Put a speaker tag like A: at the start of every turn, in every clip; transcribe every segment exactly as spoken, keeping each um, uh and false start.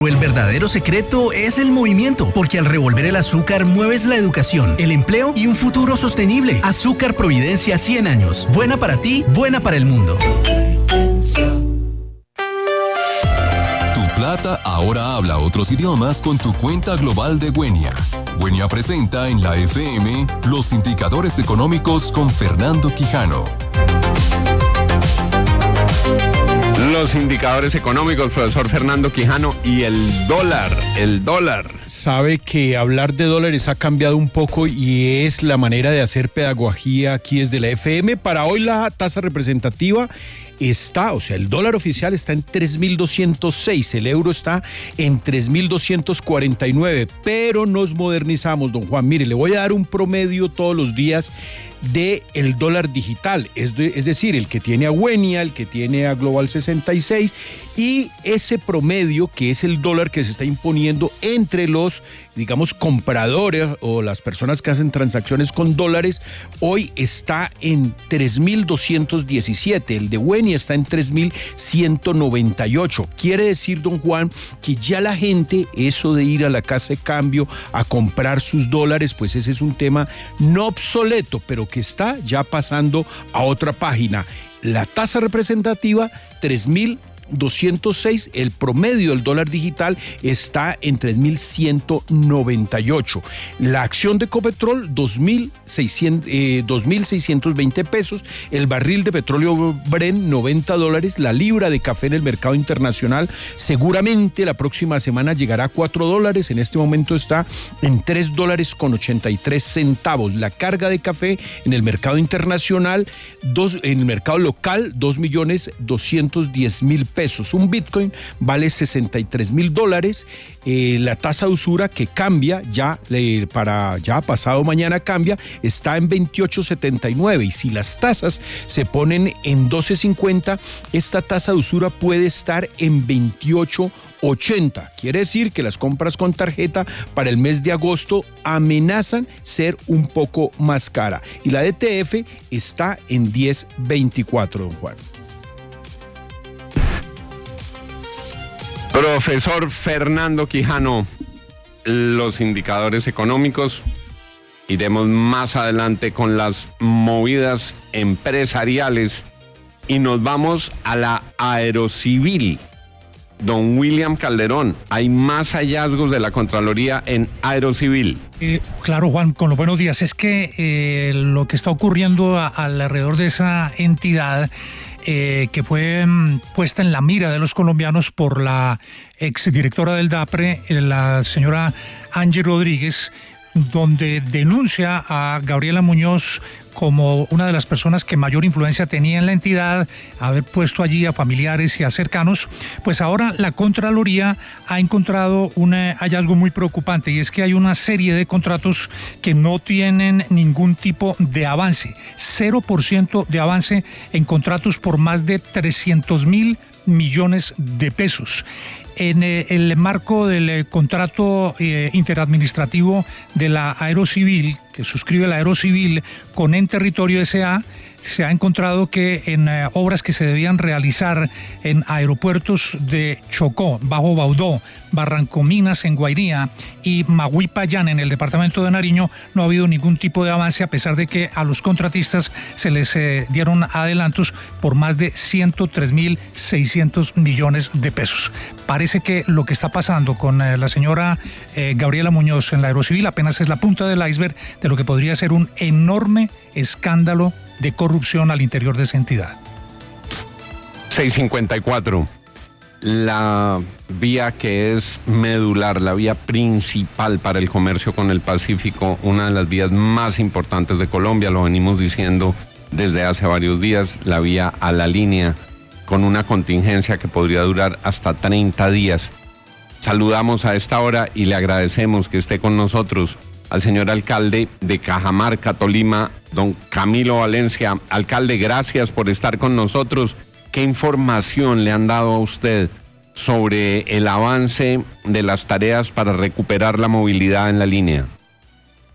A: El verdadero secreto es el movimiento, porque al revolver el azúcar mueves la educación, el empleo y un futuro sostenible. Azúcar Providencia cien años. Buena para ti, buena para el mundo.
B: Tu plata ahora habla otros idiomas con tu cuenta global de Wenia. Wenia presenta en la F M los indicadores económicos con Fernando Quijano.
C: Los indicadores económicos, profesor Fernando Quijano, y el dólar, el dólar.
D: Sabe que hablar de dólares ha cambiado un poco y es la manera de hacer pedagogía aquí desde la F M. Para hoy la tasa representativa está, o sea, el dólar oficial está en tres mil doscientos seis, el euro está en tres mil doscientos cuarenta y nueve, pero nos modernizamos, don Juan. Mire, le voy a dar un promedio todos los días de el dólar digital, es, de, es decir, el que tiene a Wenia, el que tiene a Global sesenta y seis, y ese promedio que es el dólar que se está imponiendo entre los, digamos, compradores o las personas que hacen transacciones con dólares, hoy está en tres mil doscientos diecisiete, el de Wenia está en tres mil ciento noventa y ocho. Quiere decir, don Juan, que ya la gente, eso de ir a la casa de cambio a comprar sus dólares, pues ese es un tema no obsoleto, pero que está ya pasando a otra página. La tasa representativa, tres mil doscientos seis, el promedio del dólar digital está en tres mil ciento noventa y ocho. La acción de Ecopetrol, dos mil seiscientos veinte pesos. El barril de petróleo Brent, noventa dólares. La libra de café en el mercado internacional seguramente la próxima semana llegará a cuatro dólares. En este momento está en tres dólares con ochenta y tres centavos. La carga de café en el mercado internacional, dos, en el mercado local, dos millones doscientos diez mil pesos. Pesos. Un Bitcoin vale sesenta y tres mil dólares. Eh, la tasa de usura que cambia ya eh, para ya pasado mañana cambia, está en veintiocho setenta y nueve, y si las tasas se ponen en doce cincuenta, esta tasa de usura puede estar en veintiocho ochenta. Quiere decir que las compras con tarjeta para el mes de agosto amenazan ser un poco más cara, y la D T F está en diez veinticuatro, don Juan.
C: Profesor Fernando Quijano, los indicadores económicos. Iremos más adelante con las movidas empresariales y nos vamos a la aerocivil. Don William Calderón, hay más hallazgos de la Contraloría en aerocivil.
E: Eh, claro, Juan, con los buenos días. Es que eh, lo que está ocurriendo a, alrededor de esa entidad Eh, que fue mm, puesta en la mira de los colombianos por la exdirectora del DAPRE, eh, la señora Angie Rodríguez, donde denuncia a Gabriela Muñoz como una de las personas que mayor influencia tenía en la entidad, haber puesto allí a familiares y a cercanos. Pues ahora la Contraloría ha encontrado un hallazgo muy preocupante, y es que hay una serie de contratos que no tienen ningún tipo de avance, cero por ciento de avance en contratos por más de trescientos mil millones de pesos. En eh, el marco del eh, contrato eh, interadministrativo de la Aerocivil, que suscribe la Aerocivil con En Territorio S A, se ha encontrado que en eh, obras que se debían realizar en aeropuertos de Chocó, Bajo Baudó, Barrancominas en Guairía y Magüipayán en el departamento de Nariño, no ha habido ningún tipo de avance, a pesar de que a los contratistas se les eh, dieron adelantos por más de ciento tres mil seiscientos millones de pesos. Parece que lo que está pasando con eh, la señora eh, Gabriela Muñoz en la Aerocivil apenas es la punta del iceberg de lo que podría ser un enorme escándalo de corrupción al interior de esa entidad.
C: seis cincuenta y cuatro. La vía que es medular, la vía principal para el comercio con el Pacífico, una de las vías más importantes de Colombia, lo venimos diciendo desde hace varios días, la vía a la línea, con una contingencia que podría durar hasta treinta días. Saludamos a esta hora y le agradecemos que esté con nosotros al señor alcalde de Cajamarca, Tolima, don Camilo Valencia. Alcalde, gracias por estar con nosotros. ¿Qué información le han dado a usted sobre el avance de las tareas para recuperar la movilidad en la línea?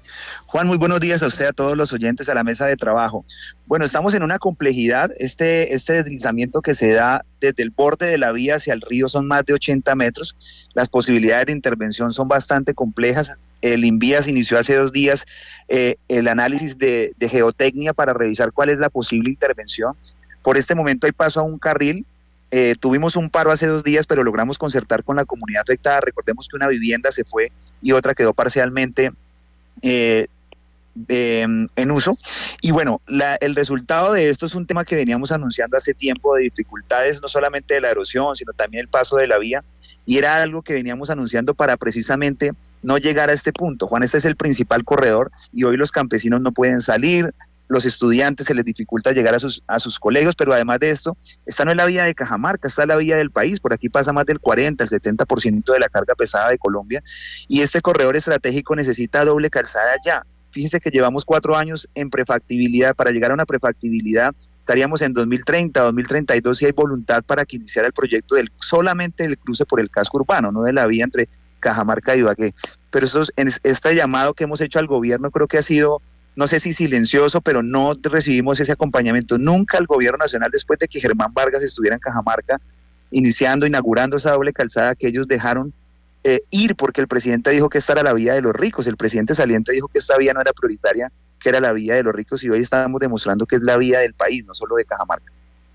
F: Juan, muy buenos días a usted, a todos los oyentes, a la mesa de trabajo. Bueno, estamos en una complejidad. Este, este deslizamiento que se da desde el borde de la vía hacia el río son más de ochenta metros. Las posibilidades de intervención son bastante complejas. El INVIAS inició hace dos días eh, el análisis de, de geotecnia para revisar cuál es la posible intervención. Por este momento hay paso a un carril. Eh, tuvimos un paro hace dos días, pero logramos concertar con la comunidad afectada. Recordemos que una vivienda se fue y otra quedó parcialmente eh, eh, en uso. Y bueno, la, el resultado de esto es un tema que veníamos anunciando hace tiempo, de dificultades no solamente de la erosión, sino también el paso de la vía, y era algo que veníamos anunciando para precisamente no llegar a este punto. Juan, este es el principal corredor y hoy los campesinos no pueden salir, los estudiantes se les dificulta llegar a sus, a sus colegios, pero además de esto, esta no es la vía de Cajamarca, esta es la vía del país. Por aquí pasa más del cuarenta, el setenta por ciento de la carga pesada de Colombia, y este corredor estratégico necesita doble calzada ya. Fíjese que llevamos cuatro años en prefactibilidad. Para llegar a una prefactibilidad estaríamos en dos mil treinta, dos mil treinta y dos, si hay voluntad para que iniciara el proyecto del solamente del cruce por el casco urbano, no de la vía entre Cajamarca y Ibagué. Pero eso, este llamado que hemos hecho al gobierno creo que ha sido, no sé si silencioso, pero no recibimos ese acompañamiento. Nunca el gobierno nacional, después de que Germán Vargas estuviera en Cajamarca, iniciando, inaugurando esa doble calzada, que ellos dejaron eh, ir, porque el presidente dijo que esta era la vía de los ricos. El presidente saliente dijo que esta vía no era prioritaria, que era la vía de los ricos, y hoy estamos demostrando que es la vía del país, no solo de Cajamarca.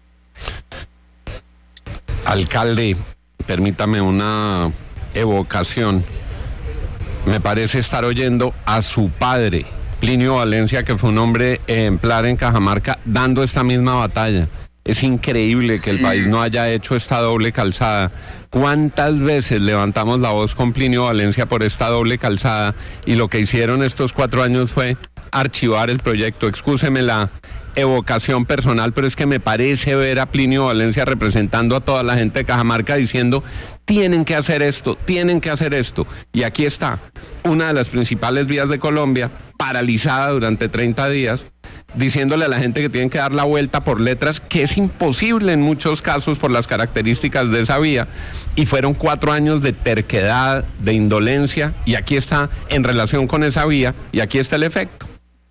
C: Alcalde, permítame una evocación. Me parece estar oyendo a su padre, Plinio Valencia, que fue un hombre ejemplar en Cajamarca, dando esta misma batalla. Es increíble que el sí. país no haya hecho esta doble calzada. ¿Cuántas veces levantamos la voz con Plinio Valencia por esta doble calzada? Y lo que hicieron estos cuatro años fue archivar el proyecto. Excúseme la evocación personal, pero es que me parece ver a Plinio Valencia representando a toda la gente de Cajamarca diciendo: tienen que hacer esto, tienen que hacer esto. Y aquí está, una de las principales vías de Colombia, paralizada durante treinta días, diciéndole a la gente que tienen que dar la vuelta por letras, que es imposible en muchos casos por las características de esa vía. Y fueron cuatro años de terquedad, de indolencia, y aquí está en relación con esa vía, y aquí está el efecto.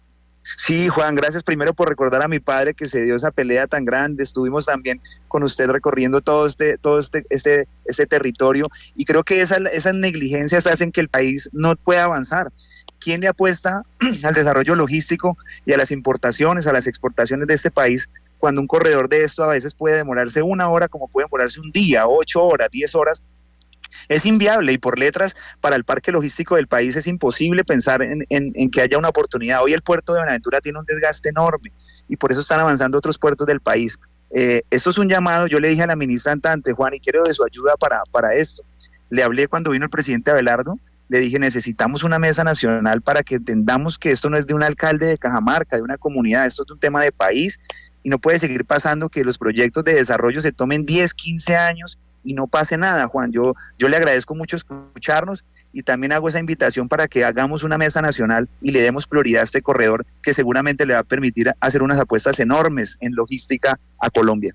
F: Sí, Juan, gracias primero por recordar a mi padre que se dio esa pelea tan grande. Estuvimos también con usted recorriendo todo este todo este este este territorio, y creo que esa, esas negligencias hacen que el país no pueda avanzar. ¿Quién le apuesta al desarrollo logístico y a las importaciones, a las exportaciones de este país, cuando un corredor de esto a veces puede demorarse una hora, como puede demorarse un día, ocho horas, diez horas? Es inviable, y por letras para el parque logístico del país es imposible pensar en, en, en que haya una oportunidad. Hoy el puerto de Buenaventura tiene un desgaste enorme y por eso están avanzando otros puertos del país. Eh, esto es un llamado. Yo le dije a la ministra entrante, Juan, y quiero de su ayuda para, para esto. Le hablé cuando vino el presidente Abelardo, le dije: necesitamos una mesa nacional para que entendamos que esto no es de un alcalde de Cajamarca, de una comunidad, esto es un tema de país, y no puede seguir pasando que los proyectos de desarrollo se tomen diez, quince años y no pase nada. Juan, yo, yo le agradezco mucho escucharnos, y también hago esa invitación para que hagamos una mesa nacional y le demos prioridad a este corredor, que seguramente le va a permitir hacer unas apuestas enormes en logística a Colombia.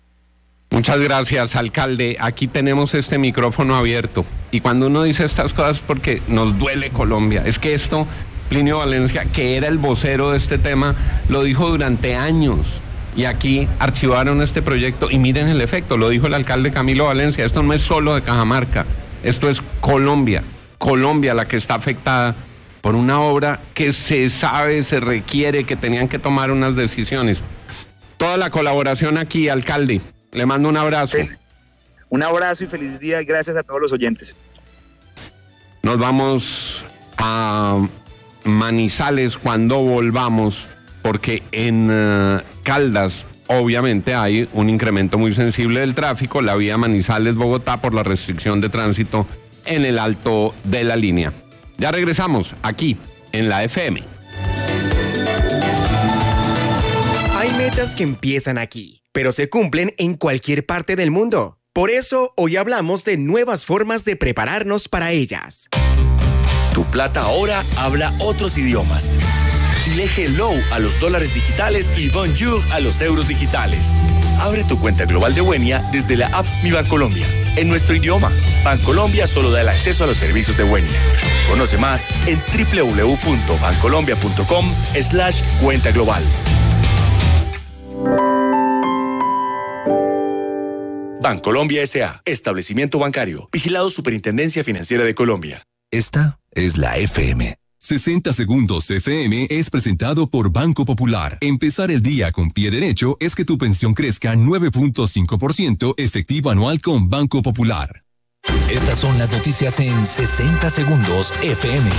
C: Muchas gracias, alcalde. Aquí tenemos este micrófono abierto, y cuando uno dice estas cosas porque nos duele Colombia. Es que esto, Plinio Valencia, que era el vocero de este tema, lo dijo durante años. Y aquí archivaron este proyecto y miren el efecto, lo dijo el alcalde Camilo Valencia: esto no es solo de Cajamarca, esto es Colombia, Colombia la que está afectada por una obra que se sabe, se requiere, que tenían que tomar unas decisiones. Toda la colaboración aquí, alcalde, le mando un abrazo.
F: Sí. Un abrazo y feliz día, y gracias a todos los oyentes.
C: Nos vamos a Manizales cuando volvamos, porque en uh, Caldas obviamente hay un incremento muy sensible del tráfico, la vía Manizales-Bogotá, por la restricción de tránsito en el alto de la línea. Ya regresamos aquí en la F M.
G: Hay metas que empiezan aquí, pero se cumplen en cualquier parte del mundo. Por eso hoy hablamos de nuevas formas de prepararnos para ellas.
H: Tu plata ahora habla otros idiomas. Dile hello a los dólares digitales y bonjour a los euros digitales. Abre tu cuenta global de Wenia desde la app Mi Bancolombia. en nuestro idioma. Bancolombia solo da el acceso a los servicios de Buenia. Conoce más en doble u doble u doble u punto bancolombia punto com slash cuenta global. Bancolombia S A, establecimiento bancario, vigilado Superintendencia Financiera de Colombia.
B: Esta es la F M. sesenta Segundos F M es presentado por Banco Popular. Empezar el día con pie derecho es que tu pensión crezca nueve punto cinco por ciento efectivo anual con Banco Popular. Estas son las noticias en sesenta Segundos F M.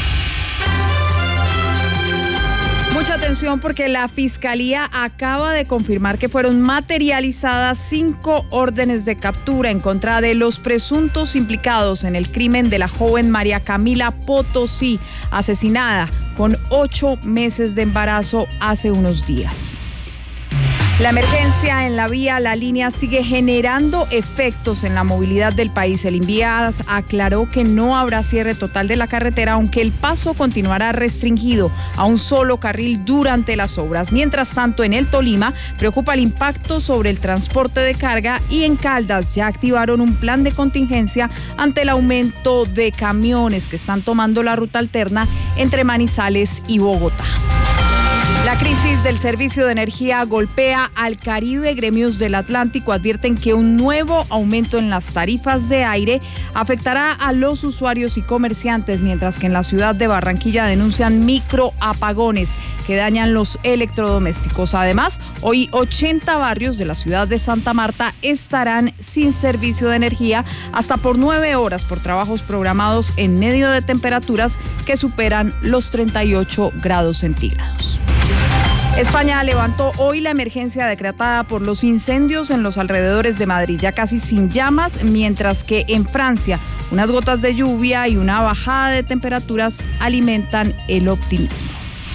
I: Mucha atención porque la Fiscalía acaba de confirmar que fueron materializadas cinco órdenes de captura en contra de los presuntos implicados en el crimen de la joven María Camila Potosí, asesinada con ocho meses de embarazo hace unos días. La emergencia en la vía La Línea sigue generando efectos en la movilidad del país. El Invías aclaró que no habrá cierre total de la carretera, aunque el paso continuará restringido a un solo carril durante las obras. Mientras tanto, en el Tolima preocupa el impacto sobre el transporte de carga y en Caldas ya activaron un plan de contingencia ante el aumento de camiones que están tomando la ruta alterna entre Manizales y Bogotá. La crisis del servicio de energía golpea al Caribe. Gremios del Atlántico advierten que un nuevo aumento en las tarifas de aire afectará a los usuarios y comerciantes, mientras que en la ciudad de Barranquilla denuncian microapagones que dañan los electrodomésticos. Además, hoy ochenta barrios de la ciudad de Santa Marta estarán sin servicio de energía hasta por nueve horas por trabajos programados en medio de temperaturas que superan los treinta y ocho grados centígrados. España levantó hoy la emergencia decretada por los incendios en los alrededores de Madrid, ya casi sin llamas, mientras que en Francia unas gotas de lluvia y una bajada de temperaturas alimentan el optimismo.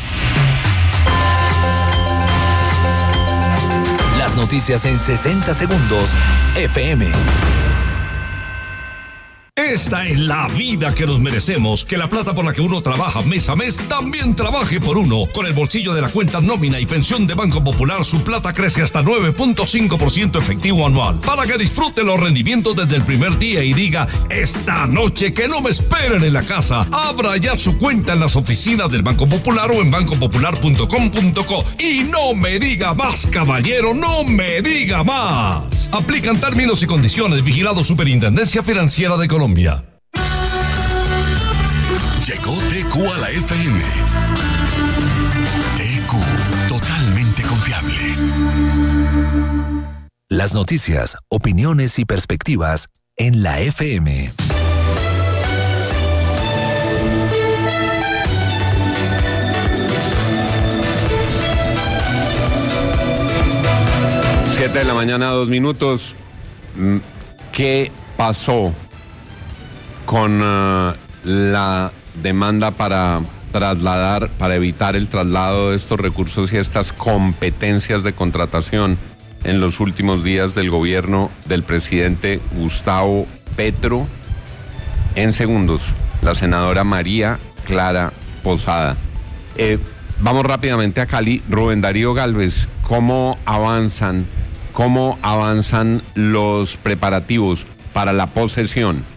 B: Las noticias en sesenta Segundos F M.
J: Esta es la vida que nos merecemos, que la plata por la que uno trabaja mes a mes también trabaje por uno. Con el bolsillo de la cuenta nómina y pensión de Banco Popular, su plata crece hasta nueve punto cinco por ciento efectivo anual, para que disfrute los rendimientos desde el primer día y diga, esta noche que no me esperen en la casa. Abra ya su cuenta en las oficinas del Banco Popular o en banco popular punto com punto co. Y no me diga más, caballero, no me diga más. Aplican términos y condiciones. Vigilado Superintendencia Financiera de Colombia.
B: Llegó T Q a la F M. T Q, totalmente confiable. Las noticias, opiniones y perspectivas en la F M.
C: Siete de la mañana, dos minutos. ¿Qué pasó con uh, la demanda para trasladar, para evitar el traslado de estos recursos y estas competencias de contratación en los últimos días del gobierno del presidente Gustavo Petro? En segundos, la senadora María Clara Posada. Eh, vamos rápidamente a Cali. Rubén Darío Gálvez, ¿cómo avanzan, cómo avanzan los preparativos para la posesión?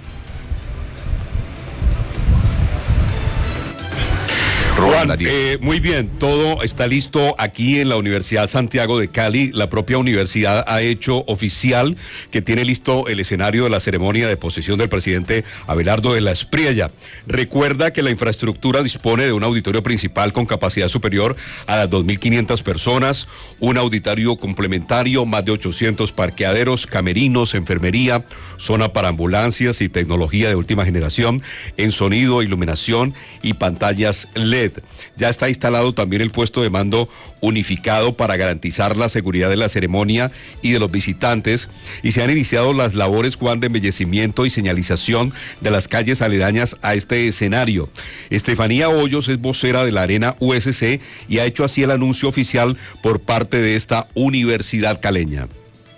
K: Juan, eh, muy bien, todo está listo aquí en la Universidad Santiago de Cali. La propia universidad ha hecho oficial que tiene listo el escenario de la ceremonia de posesión del presidente Abelardo de la Espriella. Recuerda que la infraestructura dispone de un auditorio principal con capacidad superior a las dos mil quinientas personas, un auditorio complementario, más de ochocientos parqueaderos, camerinos, enfermería, zona para ambulancias y tecnología de última generación en sonido, iluminación y pantallas L E D. Ya está instalado también el puesto de mando unificado para garantizar la seguridad de la ceremonia y de los visitantes, y se han iniciado las labores, Juan, de embellecimiento y señalización de las calles aledañas a este escenario. Estefanía Hoyos es vocera de la Arena U S C y ha hecho así el anuncio oficial por parte de esta universidad caleña.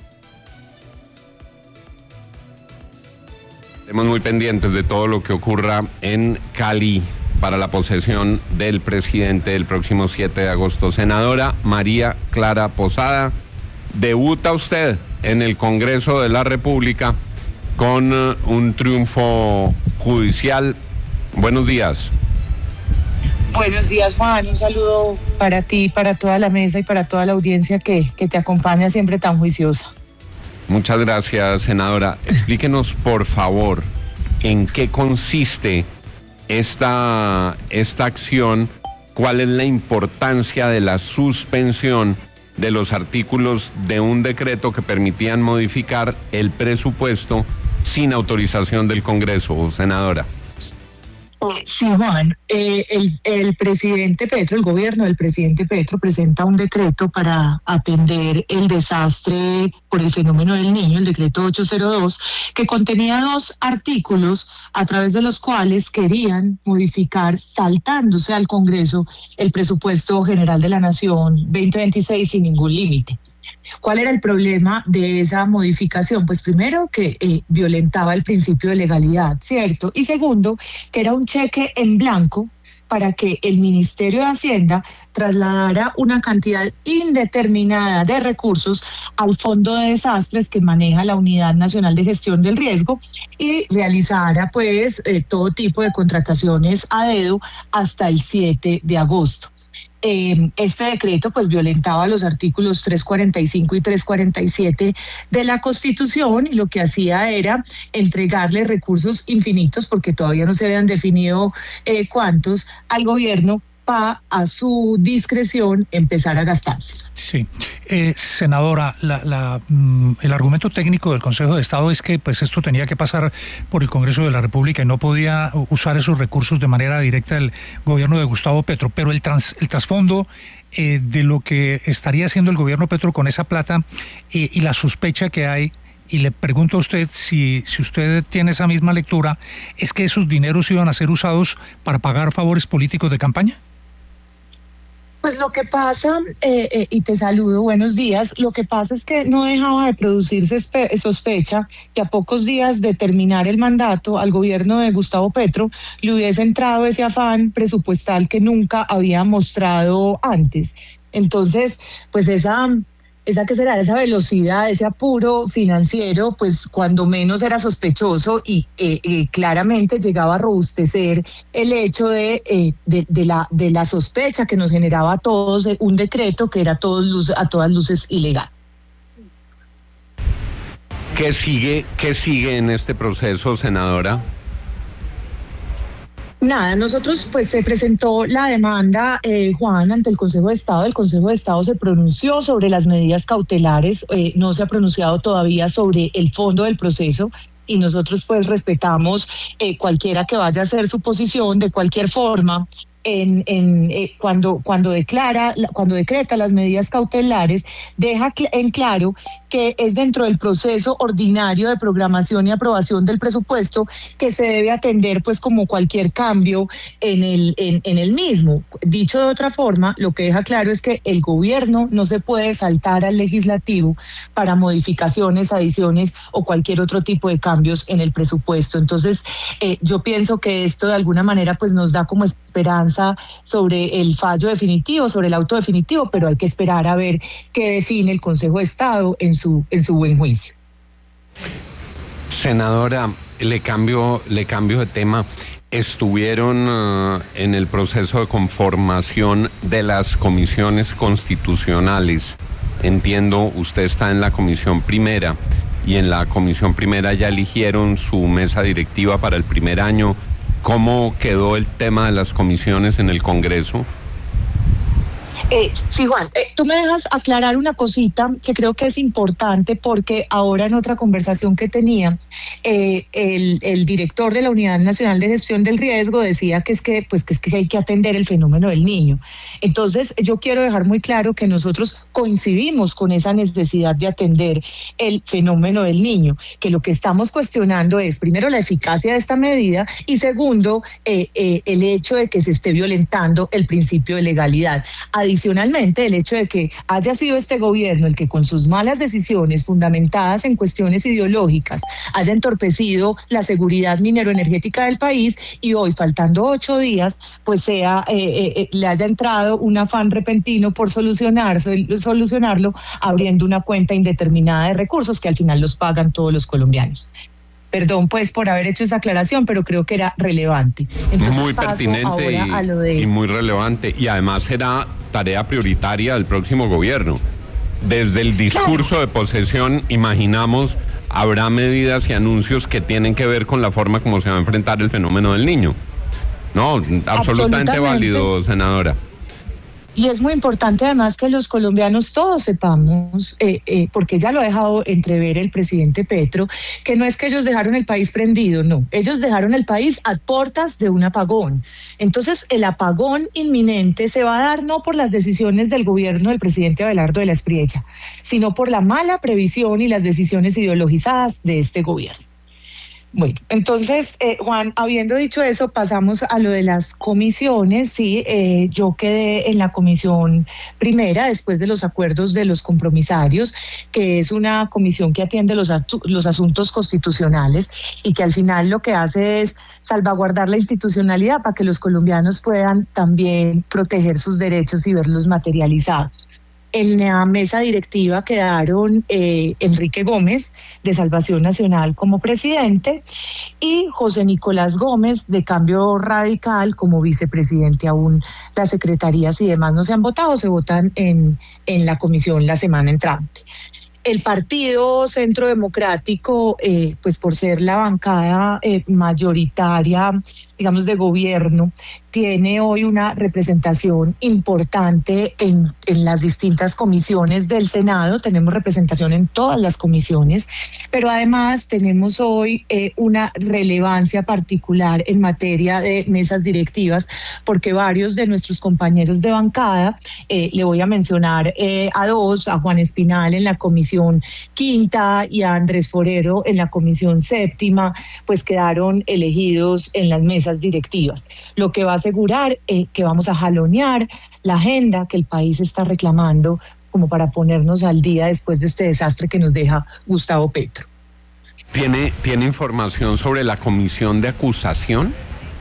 C: Estamos muy pendientes de todo lo que ocurra en Cali para la posesión del presidente el próximo siete de agosto. Senadora María Clara Posada, debuta usted en el Congreso de la República con uh, un triunfo judicial. Buenos días.
L: Buenos días, Juan. Un saludo para ti, para toda la mesa y para toda la audiencia que, que te acompaña siempre tan juiciosa.
C: Muchas gracias, senadora. Explíquenos, por favor, en qué consiste esta, esta acción, cuál es la importancia de la suspensión de los artículos de un decreto que permitían modificar el presupuesto sin autorización del Congreso, senadora.
L: Sí, Juan, eh, el, el presidente Petro, el gobierno del presidente Petro presenta un decreto para atender el desastre por el fenómeno del Niño, el decreto ochocientos dos, que contenía dos artículos a través de los cuales querían modificar, saltándose al Congreso, el presupuesto general de la Nación veinte veintiséis sin ningún límite. ¿Cuál era el problema de esa modificación? Pues primero que eh, violentaba el principio de legalidad, ¿cierto? Y segundo, que era un cheque en blanco para que el Ministerio de Hacienda trasladara una cantidad indeterminada de recursos al Fondo de Desastres que maneja la Unidad Nacional de Gestión del Riesgo y realizara pues eh, todo tipo de contrataciones a dedo hasta el siete de agosto. Eh, este decreto pues violentaba los artículos trescientos cuarenta y cinco y trescientos cuarenta y siete de la Constitución y lo que hacía era entregarle recursos infinitos, porque todavía no se habían definido eh, cuántos, al gobierno para a su discreción empezar a gastarse.
E: Sí, eh, senadora, la, la, mm, el argumento técnico del Consejo de Estado es que pues esto tenía que pasar por el Congreso de la República y no podía usar esos recursos de manera directa el gobierno de Gustavo Petro, pero el, trans, el trasfondo eh, de lo que estaría haciendo el gobierno Petro con esa plata eh, y la sospecha que hay, y le pregunto a usted si, si usted tiene esa misma lectura, es que esos dineros iban a ser usados para pagar favores políticos de campaña.
L: Pues lo que pasa, eh, eh, y te saludo, buenos días, lo que pasa es que no dejaba de producirse sospecha que a pocos días de terminar el mandato al gobierno de Gustavo Petro le hubiese entrado ese afán presupuestal que nunca había mostrado antes. Entonces, pues esa... esa que será esa velocidad, ese apuro financiero, pues cuando menos era sospechoso y eh, eh, claramente llegaba a robustecer el hecho de, eh, de, de, la, de la sospecha que nos generaba a todos un decreto que era a, todos luces, a todas luces ilegal.
C: ¿Qué sigue, qué sigue en este proceso, senadora?
L: Nada, nosotros pues se presentó la demanda, eh, Juan, ante el Consejo de Estado. El Consejo de Estado se pronunció sobre las medidas cautelares, eh, no se ha pronunciado todavía sobre el fondo del proceso y nosotros pues respetamos eh, cualquiera que vaya a hacer su posición de cualquier forma. En, en, eh, cuando, cuando declara, cuando decreta las medidas cautelares, deja cl- en claro que es dentro del proceso ordinario de programación y aprobación del presupuesto que se debe atender pues como cualquier cambio en el, en, en el mismo. Dicho de otra forma, lo que deja claro es que el gobierno no se puede saltar al legislativo para modificaciones, adiciones o cualquier otro tipo de cambios en el presupuesto. Entonces, eh, yo pienso que esto de alguna manera pues nos da como esperanza sobre el fallo definitivo, sobre el auto definitivo, pero hay que esperar a ver qué define el Consejo de Estado en su, en su buen juicio.
C: Senadora, le cambio, le cambio de tema. Estuvieron uh, en el proceso de conformación de las comisiones constitucionales. Entiendo, usted está en la comisión primera y en la comisión primera ya eligieron su mesa directiva para el primer año. ¿Cómo quedó el tema de las comisiones en el Congreso?
L: Eh, sí, Juan, eh, tú me dejas aclarar una cosita que creo que es importante porque ahora en otra conversación que tenía, eh, el, el director de la Unidad Nacional de Gestión del Riesgo decía que es que, pues, que es que hay que atender el fenómeno del niño. Entonces, yo quiero dejar muy claro que nosotros coincidimos con esa necesidad de atender el fenómeno del niño, que lo que estamos cuestionando es, primero, la eficacia de esta medida y segundo, eh, eh, el hecho de que se esté violentando el principio de legalidad. Adicionalmente, el hecho de que haya sido este gobierno el que con sus malas decisiones fundamentadas en cuestiones ideológicas haya entorpecido la seguridad minero-energética del país y hoy, faltando ocho días, pues sea eh, eh, le haya entrado un afán repentino por solucionar, solucionarlo abriendo una cuenta indeterminada de recursos que al final los pagan todos los colombianos. Perdón pues por haber hecho esa aclaración, pero creo que era relevante. Entonces,
C: muy pertinente y,
L: a lo de...
C: y muy relevante, y además será tarea prioritaria del próximo gobierno. Desde el discurso claro. de posesión, imaginamos, habrá medidas y anuncios que tienen que ver con la forma como se va a enfrentar el fenómeno del niño. No, absolutamente, absolutamente. válido, senadora.
L: Y es muy importante además que los colombianos todos sepamos, eh, eh, porque ya lo ha dejado entrever el presidente Petro, que no es que ellos dejaron el país prendido, no, ellos dejaron el país a puertas de un apagón. Entonces el apagón inminente se va a dar no por las decisiones del gobierno del presidente Abelardo de la Espriella, sino por la mala previsión y las decisiones ideologizadas de este gobierno. Bueno, entonces, eh, Juan, habiendo dicho eso, pasamos a lo de las comisiones. Sí, eh, yo quedé en la comisión primera después de los acuerdos de los compromisarios, que es una comisión que atiende los, los asuntos constitucionales y que al final lo que hace es salvaguardar la institucionalidad para que los colombianos puedan también proteger sus derechos y verlos materializados. En la mesa directiva quedaron eh, Enrique Gómez, de Salvación Nacional, como presidente, y José Nicolás Gómez, de Cambio Radical, como vicepresidente. Aún las secretarías y demás no se han votado, se votan en, en la comisión la semana entrante. El Partido Centro Democrático, eh, pues por ser la bancada eh, mayoritaria, digamos, de gobierno, tiene hoy una representación importante en, en las distintas comisiones del Senado. Tenemos representación en todas las comisiones, pero además tenemos hoy eh, una relevancia particular en materia de mesas directivas, porque varios de nuestros compañeros de bancada, eh, le voy a mencionar eh, a dos, a Juan Espinal en la comisión quinta y a Andrés Forero en la comisión séptima, pues quedaron elegidos en las mesas directivas, lo que va a asegurar eh, que vamos a jalonear la agenda que el país está reclamando como para ponernos al día después de este desastre que nos deja Gustavo Petro.
C: ¿Tiene, ¿tiene información sobre la comisión de acusación?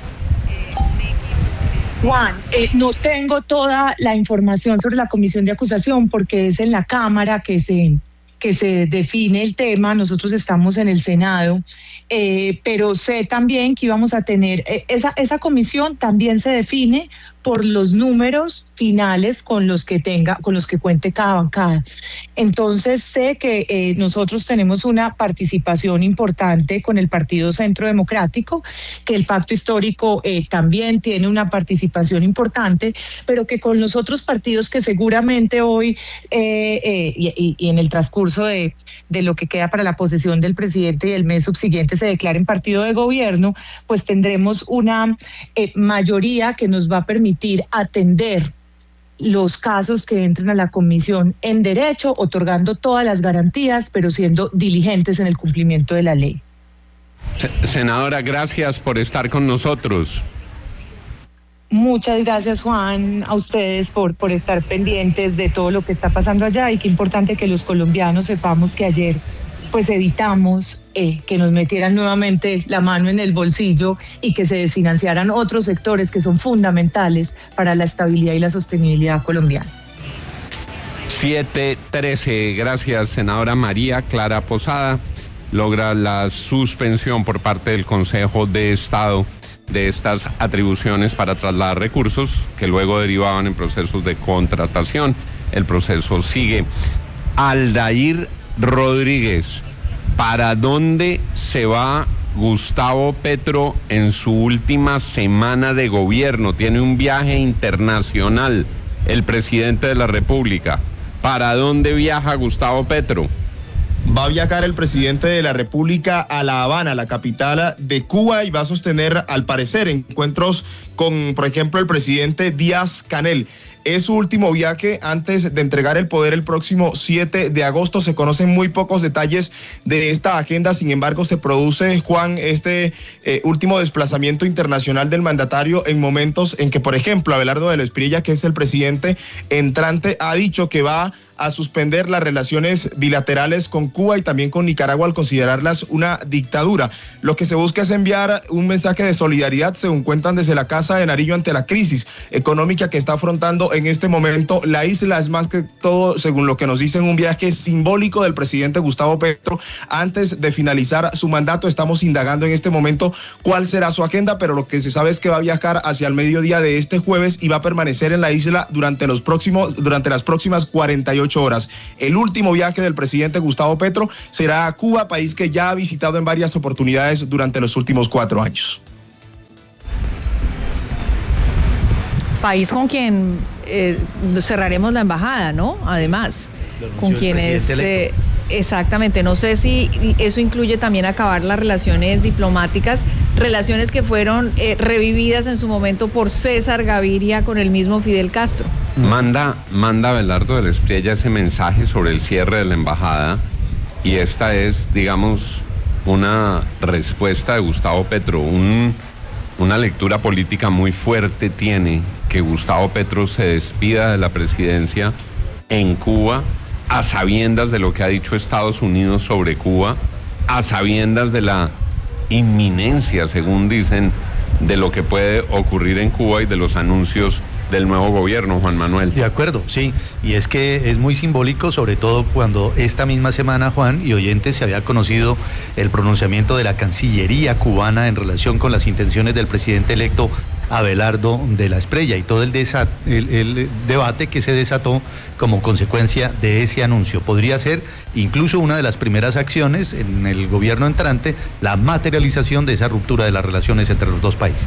L: Juan, eh, no tengo toda la información sobre la comisión de acusación porque es en la Cámara que se... que se define el tema. Nosotros estamos en el Senado, eh, pero sé también que íbamos a tener, eh, esa, esa comisión también se define por los números finales con los que tenga, con los que cuente cada bancada. Entonces sé que eh, nosotros tenemos una participación importante con el Partido Centro Democrático, que el Pacto Histórico eh, también tiene una participación importante, pero que con los otros partidos que seguramente hoy eh, eh, y, y en el transcurso de, de lo que queda para la posesión del presidente y el mes subsiguiente se declaren partido de gobierno, pues tendremos una eh, mayoría que nos va a permitir atender los casos que entren a la comisión en derecho, otorgando todas las garantías, pero siendo diligentes en el cumplimiento de la ley.
C: Senadora, gracias por estar con nosotros.
L: Muchas gracias, Juan, a ustedes por, por estar pendientes de todo lo que está pasando allá, y qué importante que los colombianos sepamos que ayer pues evitamos eh, que nos metieran nuevamente la mano en el bolsillo y que se desfinanciaran otros sectores que son fundamentales para la estabilidad y la sostenibilidad colombiana.
C: siete trece, gracias, senadora María Clara Posada. Logra la suspensión por parte del Consejo de Estado de estas atribuciones para trasladar recursos que luego derivaban en procesos de contratación. El proceso sigue. Aldair Rodríguez, ¿para dónde se va Gustavo Petro en su última semana de gobierno? Tiene un viaje internacional el presidente de la República. ¿Para dónde viaja Gustavo Petro?
M: Va a viajar el presidente de la República a La Habana, la capital de Cuba, y va a sostener, al parecer, encuentros con, por ejemplo, el presidente Díaz-Canel. Es su último viaje antes de entregar el poder el próximo siete de agosto. Se conocen muy pocos detalles de esta agenda, sin embargo se produce, Juan, este eh, último desplazamiento internacional del mandatario en momentos en que, por ejemplo, Abelardo de la Espriella, que es el presidente entrante, ha dicho que va a suspender las relaciones bilaterales con Cuba y también con Nicaragua al considerarlas una dictadura. Lo que se busca es enviar un mensaje de solidaridad, según cuentan desde la Casa de Nariño, ante la crisis económica que está afrontando en este momento la isla. Es más que todo, según lo que nos dicen, un viaje simbólico del presidente Gustavo Petro antes de finalizar su mandato. Estamos indagando en este momento cuál será su agenda, pero lo que se sabe es que va a viajar hacia el mediodía de este jueves y va a permanecer en la isla durante los próximos, durante las próximas cuarenta y ocho horas. El último viaje del presidente Gustavo Petro será a Cuba, país que ya ha visitado en varias oportunidades durante los últimos cuatro años.
N: País con quien eh, cerraremos la embajada, ¿no? Además, con quienes... Eh, exactamente, no sé si eso incluye también acabar las relaciones diplomáticas, relaciones que fueron eh, revividas en su momento por César Gaviria con el mismo Fidel Castro.
C: Manda, manda Abelardo de la Espriella ese mensaje sobre el cierre de la embajada, y esta es, digamos, una respuesta de Gustavo Petro, un, una lectura política muy fuerte tiene que Gustavo Petro se despida de la presidencia en Cuba, a sabiendas de lo que ha dicho Estados Unidos sobre Cuba, a sabiendas de la inminencia, según dicen, de lo que puede ocurrir en Cuba y de los anuncios del nuevo gobierno, Juan Manuel.
O: De acuerdo, sí, y es que es muy simbólico, sobre todo cuando esta misma semana, Juan y oyentes, se había conocido el pronunciamiento de la Cancillería cubana en relación con las intenciones del presidente electo Abelardo de la Espriella y todo el, desat, el, el debate que se desató como consecuencia de ese anuncio. Podría ser incluso una de las primeras acciones en el gobierno entrante, la materialización de esa ruptura de las relaciones entre los dos países.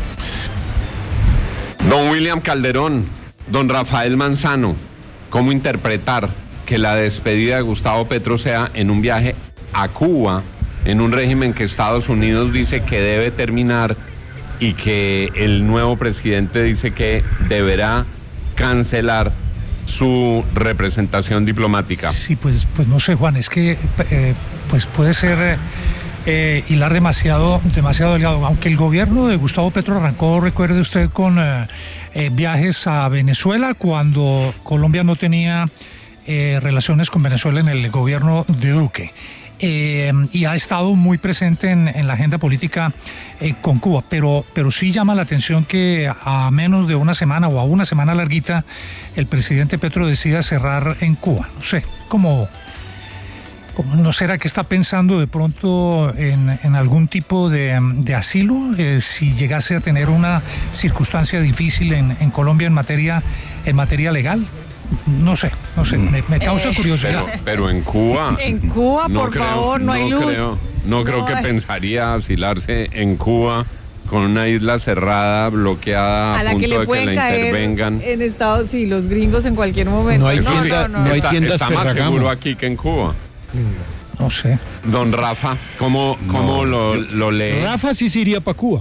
C: Don William Calderón, don Rafael Manzano, ¿cómo interpretar que la despedida de Gustavo Petro sea en un viaje a Cuba, en un régimen que Estados Unidos dice que debe terminar y que el nuevo presidente dice que deberá cancelar su representación diplomática?
E: Sí, pues, pues no sé, Juan, es que eh, pues puede ser eh, eh, hilar demasiado, demasiado delgado. Aunque el gobierno de Gustavo Petro arrancó, recuerde usted, con eh, eh, viajes a Venezuela cuando Colombia no tenía eh, relaciones con Venezuela en el gobierno de Duque. Eh, y ha estado muy presente en, en la agenda política eh, con Cuba, pero, pero sí llama la atención que a menos de una semana o a una semana larguita el presidente Petro decida cerrar en Cuba. No sé, ¿cómo, cómo no será que está pensando de pronto en, en algún tipo de, de asilo eh, si llegase a tener una circunstancia difícil en, en Colombia en materia, en materia legal? No sé, no sé, me, me causa
C: eh,
E: curiosidad.
C: Pero, pero en Cuba...
N: En Cuba,
C: no
N: por
C: creo,
N: favor, no,
C: no
N: hay luz.
C: Creo, no, no creo que
N: hay.
C: pensaría asilarse en Cuba con una isla cerrada, bloqueada, a,
N: a la
C: punto
N: que le
C: de
N: pueden
C: que la
N: caer
C: intervengan.
N: En Estados Unidos, sí, los gringos en cualquier momento.
D: No hay
N: no,
D: tienda,
N: no, no.
D: no hay
C: Está,
D: tiendas
C: está más
D: Ferragamo.
C: seguro aquí que en Cuba.
E: No sé.
C: Don Rafa, ¿cómo, cómo
D: No,
C: lo, lo lee?
D: Rafa sí se iría para Cuba.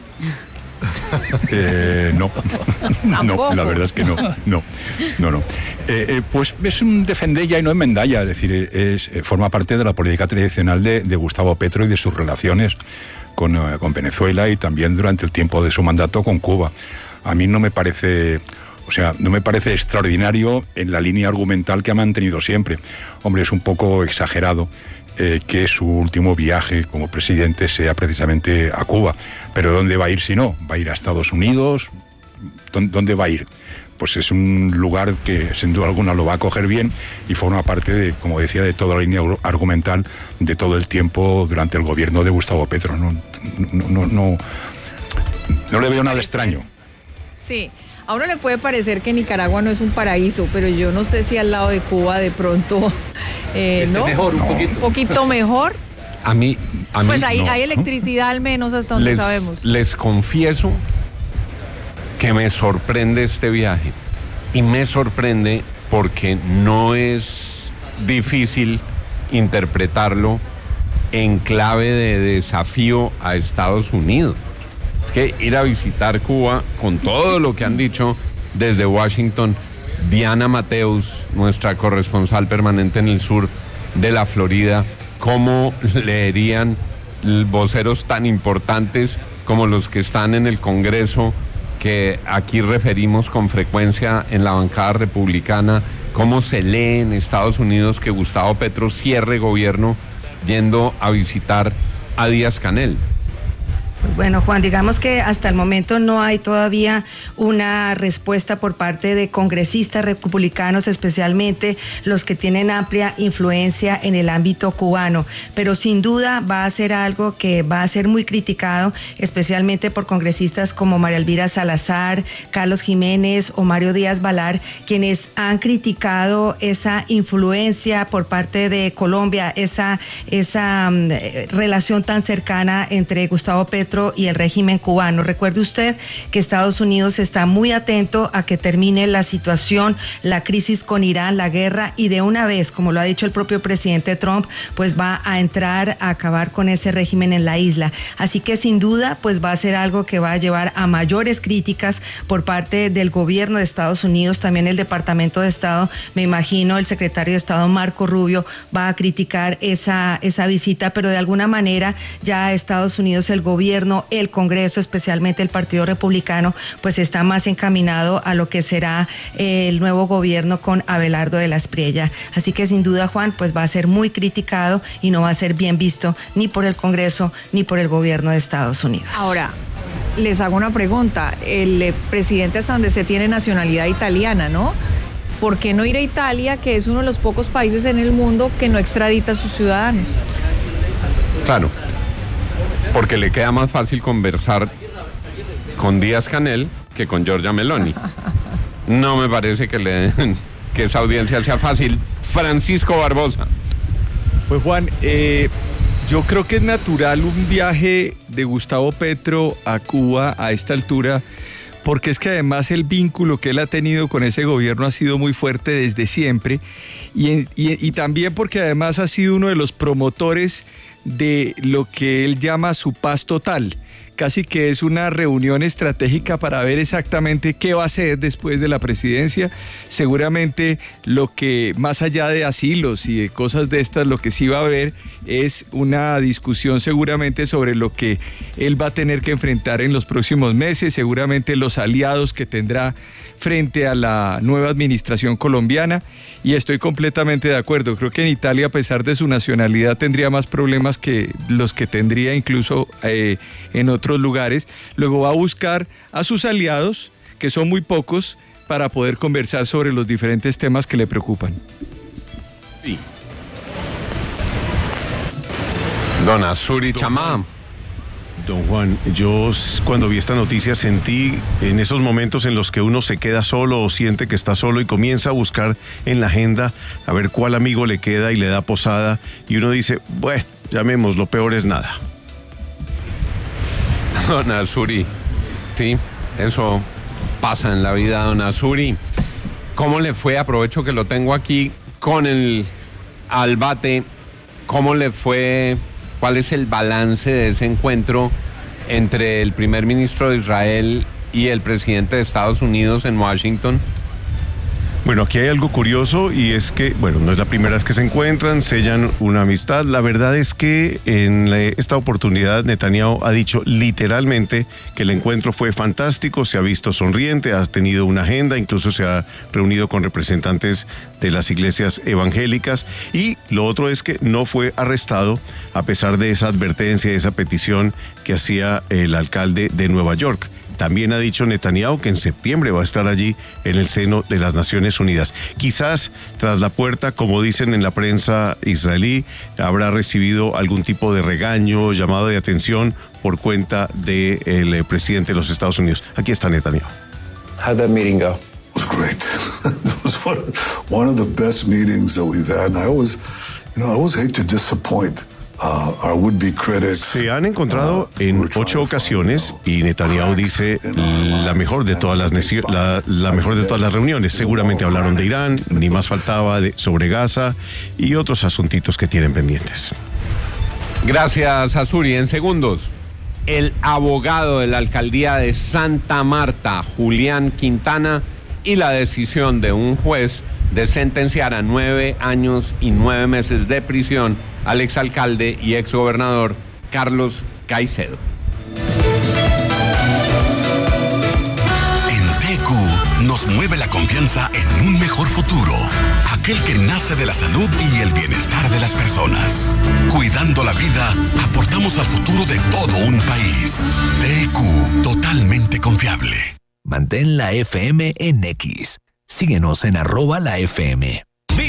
P: Eh, no, no, la verdad es que no, no, no, no. Eh, eh, pues es un defendella y no enmendalla, es decir, es, eh, forma parte de la política tradicional de, de Gustavo Petro y de sus relaciones con, eh, con Venezuela y también durante el tiempo de su mandato con Cuba. A mí no me parece, o sea, no me parece extraordinario en la línea argumental que ha mantenido siempre. Hombre, es un poco exagerado eh, que su último viaje como presidente sea precisamente a Cuba. Pero ¿dónde va a ir si no? ¿Va a ir a Estados Unidos? ¿Dónde va a ir? Pues es un lugar que sin duda alguna lo va a coger bien y forma parte, de, como decía, de toda la línea argumental de todo el tiempo durante el gobierno de Gustavo Petro. No, no, no, no, no le veo nada extraño.
N: Sí, a uno le puede parecer que Nicaragua no es un paraíso, pero yo no sé si al lado de Cuba de pronto eh,
O: Esté
N: ¿no?
O: mejor, un poquito.
N: Un poquito mejor.
C: A mí, a mí
N: Pues hay,
C: no.
N: hay electricidad al menos hasta donde
C: les,
N: sabemos.
C: Les confieso que me sorprende este viaje. Y me sorprende porque no es difícil interpretarlo en clave de desafío a Estados Unidos. Es que ir a visitar Cuba, con todo lo que han dicho desde Washington, Diana Mateus, nuestra corresponsal permanente en el sur de la Florida, ¿cómo leerían voceros tan importantes como los que están en el Congreso, que aquí referimos con frecuencia en la bancada republicana, ¿Cómo se lee en Estados Unidos que Gustavo Petro cierre gobierno yendo a visitar a Díaz-Canel?
Q: Pues bueno, Juan, digamos que hasta el momento no hay todavía una respuesta por parte de congresistas republicanos, especialmente los que tienen amplia influencia en el ámbito cubano, pero sin duda va a ser algo que va a ser muy criticado, especialmente por congresistas como María Elvira Salazar, Carlos Jiménez o Mario Díaz Balar, quienes han criticado esa influencia por parte de Colombia, esa, esa um, relación tan cercana entre Gustavo Petro y el régimen cubano. Recuerde usted que Estados Unidos está muy atento a que termine la situación, la crisis con Irán, la guerra, y de una vez, como lo ha dicho el propio presidente Trump, pues va a entrar a acabar con ese régimen en la isla. Así que sin duda, pues va a ser algo que va a llevar a mayores críticas por parte del gobierno de Estados Unidos, también el Departamento de Estado, me imagino el secretario de Estado Marco Rubio va a criticar esa, esa visita, pero de alguna manera ya Estados Unidos, el gobierno, el Congreso, especialmente el Partido Republicano, pues está más encaminado a lo que será eh, el nuevo gobierno con Abelardo de la Espriella. Así que sin duda, Juan, pues va a ser muy criticado y no va a ser bien visto ni por el Congreso ni por el gobierno de Estados Unidos.
N: Ahora, les hago una pregunta. El eh, presidente hasta donde se tiene nacionalidad italiana, ¿no? ¿Por qué no ir a Italia, que es uno de los pocos países en el mundo que no extradita a sus ciudadanos?
C: Claro. Porque le queda más fácil conversar con Díaz-Canel que con Giorgia Meloni. No me parece que, le, que esa audiencia sea fácil. Francisco Barbosa.
D: Pues Juan, eh, yo creo que es natural un viaje de Gustavo Petro a Cuba a esta altura, porque es que además el vínculo que él ha tenido con ese gobierno ha sido muy fuerte desde siempre, y, y, y también porque además ha sido uno de los promotores de lo que él llama su paz total. Casi que es una reunión estratégica para ver exactamente qué va a hacer después de la presidencia. Seguramente lo que, más allá de asilos y de cosas de estas, lo que sí va a haber es una discusión seguramente sobre lo que él va a tener que enfrentar en los próximos meses, seguramente los aliados que tendrá frente a la nueva administración colombiana, y estoy completamente de acuerdo. Creo que en Italia, a pesar de su nacionalidad, tendría más problemas que los que tendría incluso eh, en otros lugares. Luego va a buscar a sus aliados, que son muy pocos, para poder conversar sobre los diferentes temas que le preocupan.
C: Sí. Don Azuri Chamá.
R: Don Juan, yo cuando vi esta noticia sentí en esos momentos en los que uno se queda solo o siente que está solo y comienza a buscar en la agenda a ver cuál amigo le queda y le da posada, y uno dice, bueno, llamemos, lo peor es nada.
C: Don Azuri, sí, eso pasa en la vida, don Azuri. ¿Cómo le fue? Aprovecho que lo tengo aquí con el al bate. ¿Cómo le fue? ¿Cuál es el balance de ese encuentro entre el primer ministro de Israel y el presidente de Estados Unidos en Washington?
R: Bueno, aquí hay algo curioso, y es que, bueno, no es la primera vez que se encuentran, sellan una amistad. La verdad es que en la, esta oportunidad Netanyahu ha dicho literalmente que el encuentro fue fantástico, se ha visto sonriente, ha tenido una agenda, incluso se ha reunido con representantes de las iglesias evangélicas, y lo otro es que no fue arrestado a pesar de esa advertencia, esa petición que hacía el alcalde de Nueva York. También ha dicho Netanyahu que en septiembre va a estar allí en el seno de las Naciones Unidas. Quizás tras la puerta, como dicen en la prensa israelí, habrá recibido algún tipo de regaño, llamado de atención por cuenta del presidente de los Estados Unidos. Aquí está Netanyahu.
S: How'd that meeting go? It was great. It was one of, one of the best meetings that we've had. And I always, you know, I always hate to disappoint. Uh, our would-be critics.
R: Se han encontrado en ocho ocasiones y Netanyahu dice la mejor de todas las la, la mejor de todas las reuniones. Seguramente hablaron de Irán, ni más faltaba, de, sobre Gaza y otros asuntitos que tienen pendientes.
C: Gracias, Azuri. En segundos, el abogado de la alcaldía de Santa Marta, Julián Quintana, y la decisión de un juez de sentenciar a nueve años y nueve meses de prisión al exalcalde y exgobernador Carlos Caicedo.
T: En T Q nos nos mueve la confianza en un mejor futuro, aquel que nace de la salud y el bienestar de las personas. Cuidando la vida, aportamos al futuro de todo un país. T Q, totalmente confiable.
U: Mantén la F M en X. Síguenos en arroba la F M.